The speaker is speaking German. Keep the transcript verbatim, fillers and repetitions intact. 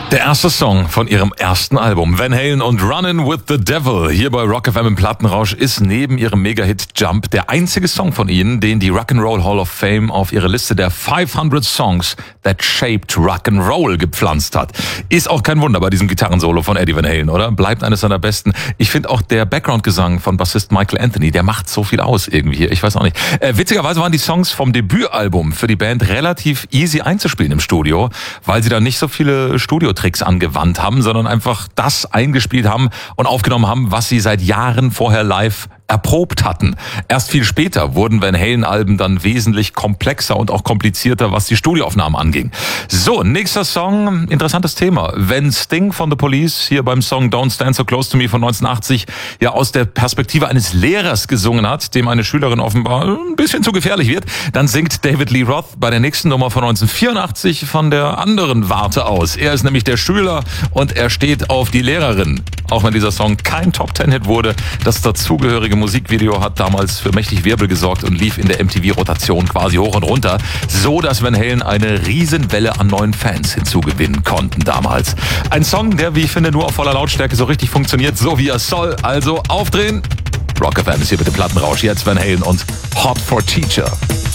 Der erste Song von ihrem ersten Album, Van Halen und Runnin' with the Devil, hier bei Rock F M im Plattenrausch, ist neben ihrem Mega-Hit Jump der einzige Song von ihnen, den die Rock'n'Roll Hall of Fame auf ihre Liste der fünfhundert Songs that shaped Rock'n'Roll gepflanzt hat. Ist auch kein Wunder bei diesem Gitarrensolo von Eddie Van Halen, oder? Bleibt eines seiner besten. Ich finde auch der Background-Gesang von Bassist Michael Anthony, der macht so viel aus irgendwie hier. Ich weiß auch nicht. Äh, witzigerweise waren die Songs vom Debütalbum für die Band relativ easy einzuspielen im Studio, weil sie da nicht so viele Studiotricks angewandt haben, sondern einfach das eingespielt haben und aufgenommen haben, was sie seit Jahren vorher live erprobt hatten. Erst viel später wurden Van Halen-Alben dann wesentlich komplexer und auch komplizierter, was die Studioaufnahmen anging. So, nächster Song, interessantes Thema. Wenn Sting von The Police hier beim Song Don't Stand So Close to Me von neunzehnhundertachtzig ja aus der Perspektive eines Lehrers gesungen hat, dem eine Schülerin offenbar ein bisschen zu gefährlich wird, dann singt David Lee Roth bei der nächsten Nummer von neunzehnhundertvierundachtzig von der anderen Warte aus. Er ist nämlich der Schüler und er steht auf die Lehrerin. Auch wenn dieser Song kein Top-Ten-Hit wurde, das dazugehörige Musikvideo hat damals für mächtig Wirbel gesorgt und lief in der M T V-Rotation quasi hoch und runter, so dass Van Halen eine Riesenwelle an neuen Fans hinzugewinnen konnten damals. Ein Song, der, wie ich finde, nur auf voller Lautstärke so richtig funktioniert, so wie er soll. Also aufdrehen. Rock F M ist hier mit dem Plattenrausch. Jetzt Van Halen und Hot for Teacher.